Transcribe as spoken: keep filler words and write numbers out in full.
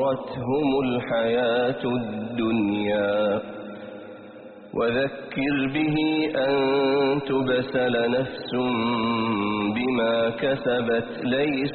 غرتهم الحياة الدنيا وذكر به أن تبسل نفس بما كسبت ليس